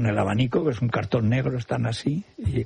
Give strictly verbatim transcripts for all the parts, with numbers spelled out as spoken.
el abanico, que es un cartón negro, están así, y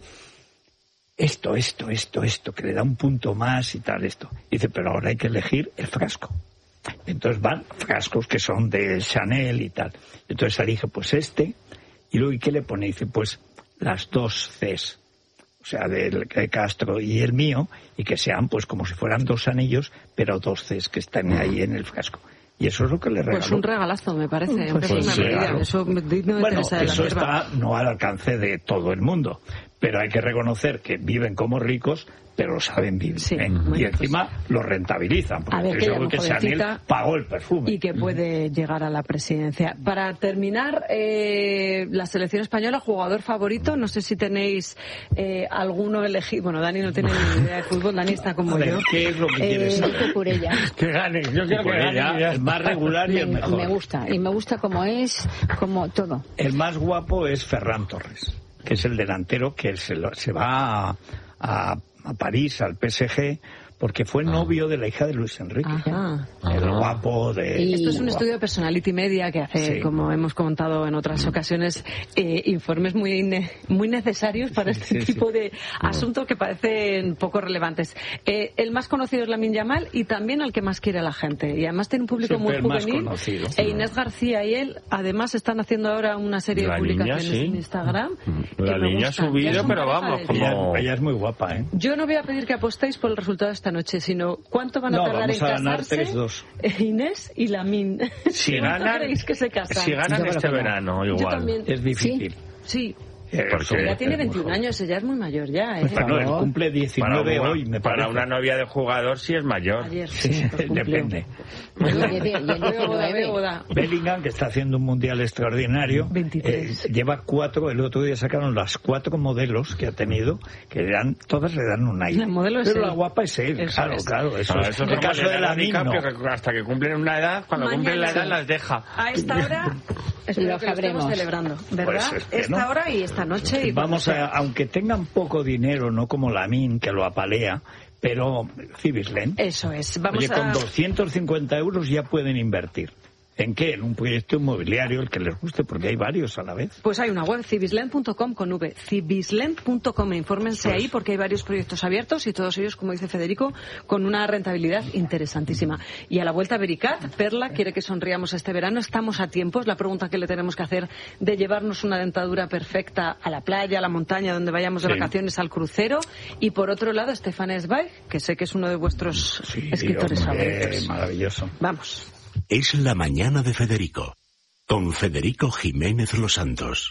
esto, esto, esto, esto, que le da un punto más y tal, esto. Dice, pero ahora hay que elegir el frasco. Entonces van frascos que son de Chanel y tal. Entonces elige pues este, y luego, ¿y qué le pone? Dice, pues las dos Cs, o sea, del de Castro y el mío, y que sean pues como si fueran dos anillos, pero dos Cs que están ahí en el frasco. Y eso es lo que le regaló. Pues un regalazo, me parece. Pues pues sí, claro. Eso digno de bueno, Teresa de la eso Rierva. está no al alcance de todo el mundo, pero hay que reconocer que viven como ricos, pero lo saben vivir. Sí, ¿eh? bueno, y encima pues, lo rentabilizan, porque a ver, estoy seguro que Chanel pagó el perfume. Y que puede llegar a la presidencia. Para terminar, eh, la selección española, jugador favorito, no sé si tenéis eh, alguno elegido. Bueno, Dani no tiene ni idea de fútbol, Dani está como Hombre, yo. ¿qué es lo que quieres Eh, saber? Cucurella. Que gane, yo quiero que gane el más regular y el Me, mejor. me gusta, y me gusta como es, como todo. El más guapo es Ferran Torres, que es el delantero que se, lo, se va a, a, a París, al P S G, porque fue novio de la hija de Luis Enrique. Ajá. El guapo de... Y esto es un guapo. estudio de Personality Media que hace, Sí. como hemos contado en otras ocasiones, eh, informes muy ne- muy necesarios para Sí, este sí, tipo sí. de asuntos que parecen poco relevantes. Eh, el más conocido es Lamine Yamal y también el que más quiere la gente. Y además tiene un público Siempre muy el más juvenil. conocido. E Inés García y él, además, están haciendo ahora una serie La de niña, publicaciones sí. en Instagram. La que me niña ha gustan. subido, Ya son pero pareja vamos, de como- vida. Ella, ella es muy guapa, ¿eh? Yo no voy a pedir que apostéis por el resultado de esta noche, sino cuánto van a No, tardar vamos en a ganar casarse tres dos. Inés y Lamín. Si ¿Cuánto ganan, creéis que se casan? si ganan Yo creo este que no. verano, Yo igual. también. Es difícil. Sí. Eh, Porque son- Ella tiene es muy veintiún joven. años, ella es muy mayor ya, ¿eh? Bueno, él cumple Para diecinueve una, hoy, me para parece. una novia de jugador sí es mayor. Ayer. Sí, pues cumplió. depende. Y el de- y el Veo boda, veo diecinueve. boda. Bellingham, que está haciendo un mundial extraordinario, veintitrés. eh, lleva cuatro, el otro día sacaron las cuatro modelos que ha tenido, que le dan, todas le dan un aire. La modelo es Pero él. la guapa es él, Eso claro, es. claro. Eso No, es. eso es el como caso de Leonardo la DiCaprio, Nino. que hasta que cumplen una edad, cuando Mañana. cumplen la edad las deja. A esta hora, espero Lo que lo estemos sabremos. celebrando, ¿verdad? Pues espero. Esta hora y esta noche. Y Vamos cuando a, aunque tengan poco dinero, no como Lamine, que lo apalea, pero Cibislen, Eso es. Vamos oye, con a... doscientos cincuenta euros ya pueden invertir. ¿En qué? En un proyecto inmobiliario, el que les guste, porque hay varios a la vez. Pues hay una web, cibisland punto com con V, cibisland punto com, infórmense Pues. ahí porque hay varios proyectos abiertos y todos ellos, como dice Federico, con una rentabilidad interesantísima. Y a la vuelta Vericat, Perla quiere que sonriamos este verano, estamos a tiempo, es la pregunta que le tenemos que hacer de llevarnos una dentadura perfecta a la playa, a la montaña, donde vayamos de Sí. vacaciones, al crucero. Y por otro lado, Stefan Zweig, que sé que es uno de vuestros Sí, escritores hombre, favoritos. maravilloso. Vamos. Es la mañana de Federico, con Federico Jiménez Los Santos.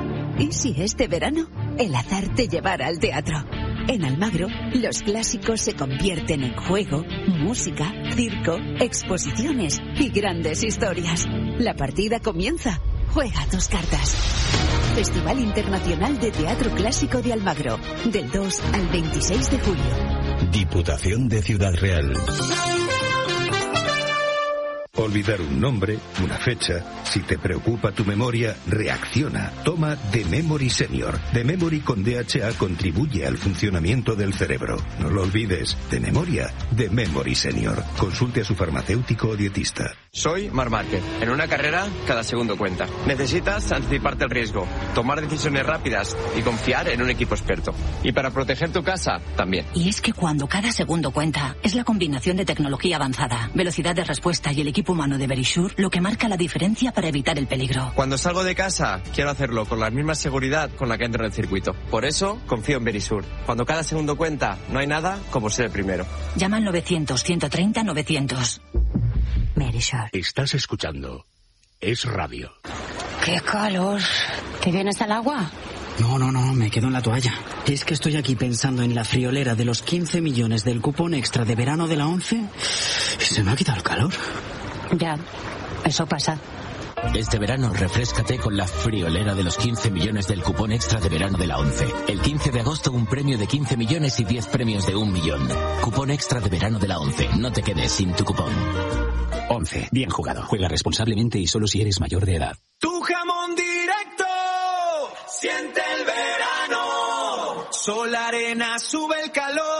¿Y si este verano el azar te llevara al teatro? En Almagro, los clásicos se convierten en juego, música, circo, exposiciones y grandes historias. La partida comienza. Juega tus cartas. Festival Internacional de Teatro Clásico de Almagro, del dos al veintiséis de julio. Diputación de Ciudad Real. Olvidar un nombre, una fecha. Si te preocupa tu memoria, reacciona. Toma The Memory Senior. The Memory con D H A contribuye al funcionamiento del cerebro. No lo olvides. De memoria, The Memory Senior. Consulte a su farmacéutico o dietista. Soy Marc Márquez. En una carrera, cada segundo cuenta. Necesitas anticiparte el riesgo, tomar decisiones rápidas y confiar en un equipo experto. Y para proteger tu casa, también. Y es que cuando cada segundo cuenta, es la combinación de tecnología avanzada, velocidad de respuesta y el equipo humano de Verisure lo que marca la diferencia para evitar el peligro. Cuando salgo de casa, quiero hacerlo con la misma seguridad con la que entro en el circuito. Por eso, confío en Verisure. Cuando cada segundo cuenta, no hay nada como ser el primero. Llama al novecientos, ciento treinta, novecientos. Verisure. Estás escuchando Es Radio. ¡Qué calor! ¿Te vienes al agua? No, no, no, me quedo en la toalla. Es que estoy aquí pensando en la friolera de los quince millones del cupón extra de verano de la ONCE y se me ha quitado el calor. Ya, eso pasa. Este verano refréscate con la friolera de los quince millones del cupón extra de verano de la ONCE. El quince de agosto un premio de quince millones y diez premios de un millón. Cupón extra de verano de la ONCE. No te quedes sin tu cupón. ONCE. Bien jugado. Juega responsablemente y solo si eres mayor de edad. Tu jamón directo, siente el verano. Sol, arena, sube el calor.